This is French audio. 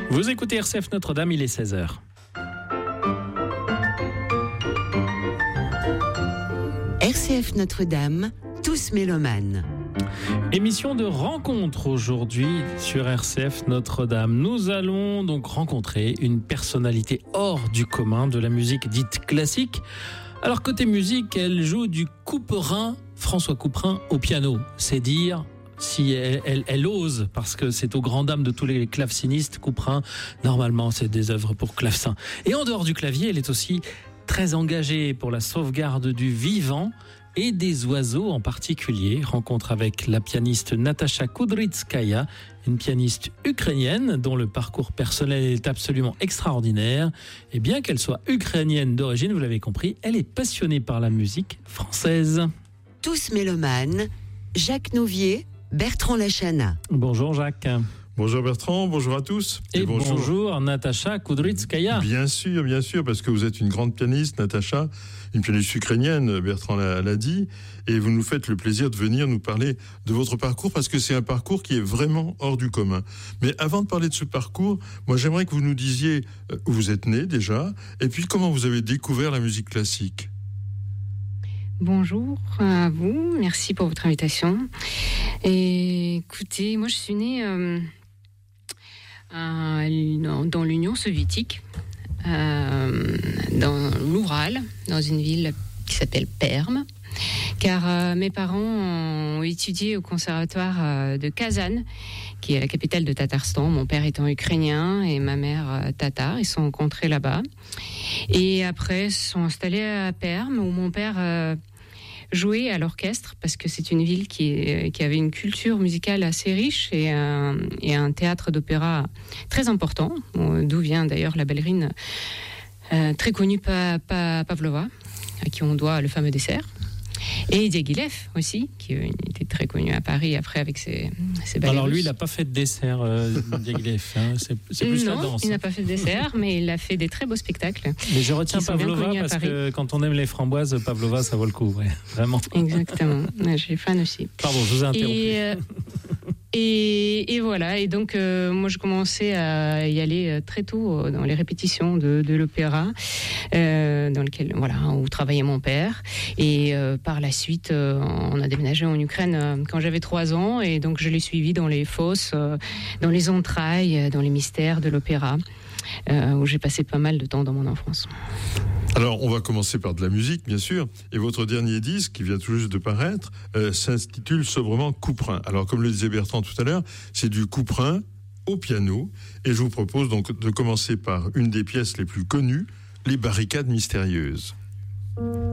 Vous écoutez RCF Notre-Dame, il est 16h. RCF Notre-Dame, tous mélomanes. Émission de rencontre aujourd'hui sur RCF Notre-Dame. Nous allons donc rencontrer une personnalité hors du commun de la musique dite classique. Alors côté musique, elle joue du Couperin, François Couperin au piano. C'est dire si elle ose, parce que c'est aux grandes dames de tous les clavecinistes. Couperin, normalement, c'est des œuvres pour clavecin. Et en dehors du clavier, elle est aussi très engagée pour la sauvegarde du vivant et des oiseaux en particulier. Rencontre avec la pianiste Natasha Kudrytskaya, une pianiste ukrainienne dont le parcours personnel est absolument extraordinaire. Et bien qu'elle soit ukrainienne d'origine, vous l'avez compris, elle est passionnée par la musique française. Tous mélomanes, Jacques Nouvier, Bertrand Lachana. Bonjour Jacques. Bonjour Bertrand, bonjour à tous. Et bonjour Natasha Kudrytskaya. Bien sûr, parce que vous êtes une grande pianiste, Natasha, une pianiste ukrainienne, Bertrand l'a dit, et vous nous faites le plaisir de venir nous parler de votre parcours, parce que c'est un parcours qui est vraiment hors du commun. Mais avant de parler de ce parcours, moi j'aimerais que vous nous disiez où vous êtes né déjà, et puis comment vous avez découvert la musique classique. Bonjour à vous, merci pour votre invitation. Et écoutez, moi je suis née dans l'Union soviétique, dans l'Oural, dans une ville qui s'appelle Perm, car mes parents ont étudié au conservatoire de Kazan, qui est la capitale de Tatarstan, mon père étant ukrainien et ma mère tatar. Ils se sont rencontrés là-bas. Et après, ils se sont installés à Perm, où mon père jouait à l'orchestre, parce que c'est une ville qui avait une culture musicale assez riche et un théâtre d'opéra très important, d'où vient d'ailleurs la ballerine très connue Pavlova, à qui on doit le fameux dessert. Et Diaghilev aussi, qui était très connu à Paris après avec ses ballets. Alors lui, il n'a pas fait de dessert, Diaghilev. Hein. C'est plus la danse. Non, il n'a pas fait de dessert, mais il a fait des très beaux spectacles. Mais je retiens Pavlova parce que quand on aime les framboises, Pavlova, ça vaut le coup, ouais, vraiment. Exactement, je suis fan aussi. Pardon, je vous ai interrompu. Et voilà, et donc moi je commençais à y aller très tôt dans les répétitions de l'opéra, dans lequel où travaillait mon père. Et par la suite, on a déménagé en Ukraine quand j'avais 3 ans, et donc je l'ai suivi dans les fosses, dans les entrailles, dans les mystères de l'opéra, où j'ai passé pas mal de temps dans mon enfance. Alors, on va commencer par de la musique, bien sûr. Et votre dernier disque, qui vient tout juste de paraître, s'intitule sobrement Couperin. Alors, comme le disait Bertrand tout à l'heure, c'est du Couperin au piano. Et je vous propose donc de commencer par une des pièces les plus connues, Les Barricades mystérieuses.